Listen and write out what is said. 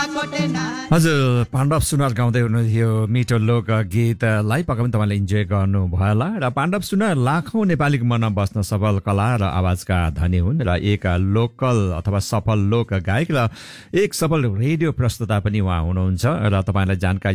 हजुर पाण्डव सुनार गाउँदै हुनुहुन्थ्यो मिठो लोक गीतलाई पक्कै पनि तपाईँले इन्जोय गर्नुभयो होला र पाण्डव सुनार लाखौँ नेपालीको मनमा बस्न सफल कला र आवाजका धनी हुन् र एक लोकल अथवा सफल लोक गायक र एक सफल रेडियो प्रस्तुता पनि उहाँ हुनुहुन्छ र तपाईँलाई जानकारी